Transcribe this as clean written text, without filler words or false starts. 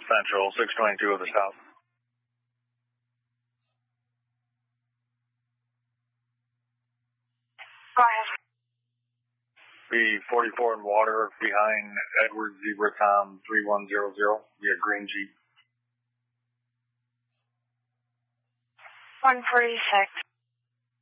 Central, 622 of the South. Go ahead. Be 44 in water behind Edward Zebra Tom 3100 via green Jeep. 146.